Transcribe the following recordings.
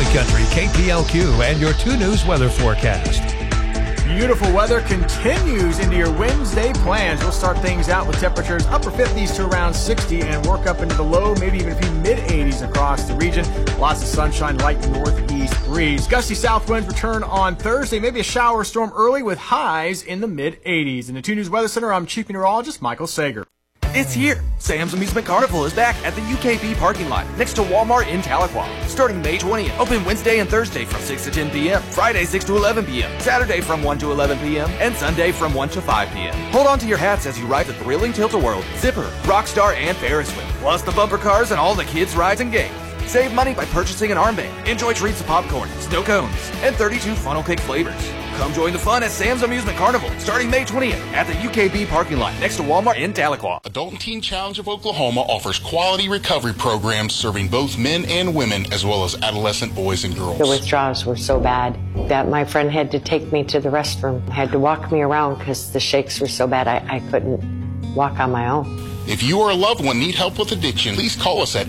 Country, KPLQ, and your 2 News weather forecast. Beautiful weather continues into your Wednesday plans. We'll start things out with temperatures upper 50s to around 60 and work up into the low, maybe even a few mid-80s across the region. Lots of sunshine, light northeast breeze. Gusty south winds return on Thursday. Maybe a shower storm early with highs in the mid-80s. In the 2 News Weather Center, I'm Chief Meteorologist Michael Sager. It's here. Sam's Amusement Carnival is back at the UKB parking lot next to Walmart in Tahlequah. Starting May 20th. Open Wednesday and Thursday from 6 to 10 p.m. Friday 6 to 11 p.m. Saturday from 1 to 11 p.m. and Sunday from 1 to 5 p.m. Hold on to your hats as you ride the thrilling Tilt-A-Whirl, Zipper, Rockstar, and Ferris wheel. Plus the bumper cars and all the kids' rides and games. Save money by purchasing an armband. Enjoy treats of popcorn, snow cones, and 32 funnel cake flavors. Come join the fun at Sam's Amusement Carnival starting May 20th at the UKB parking lot next to Walmart in Tahlequah. Adult and Teen Challenge of Oklahoma offers quality recovery programs serving both men and women as well as adolescent boys and girls. The withdrawals were so bad that my friend had to take me to the restroom, had to walk me around because the shakes were so bad I couldn't walk on my own. If you or a loved one need help with addiction, please call us at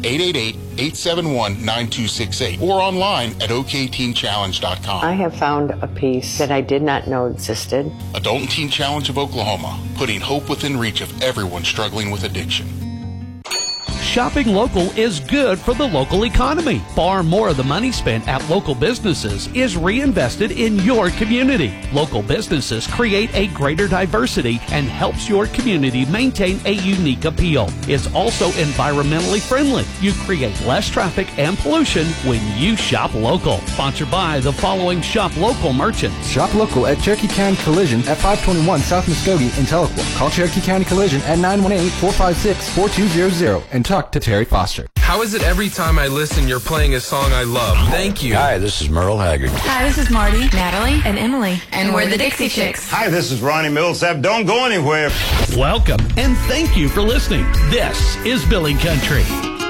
888-871-9268 or online at okteenchallenge.com. I have found a peace that I did not know existed. Adult and Teen Challenge of Oklahoma, putting hope within reach of everyone struggling with addiction. Shopping local is good for the local economy. Far more of the money spent at local businesses is reinvested in your community. Local businesses create a greater diversity and helps your community maintain a unique appeal. It's also environmentally friendly. You create less traffic and pollution when you shop local. Sponsored by the following shop local merchants. Shop local at Cherokee County Collision at 521 South Muskogee in Tahlequah. Call Cherokee County Collision at 918-456-4200 and talk to Terry Foster. How is it every time I listen you're playing a song I love? Thank you. Hi, this is Merle Haggard. Hi, this is Marty, Natalie, and Emily. And we're the Dixie Chicks. Hi, this is Ronnie Millsap. Don't go anywhere. Welcome and thank you for listening. This is Billy Country.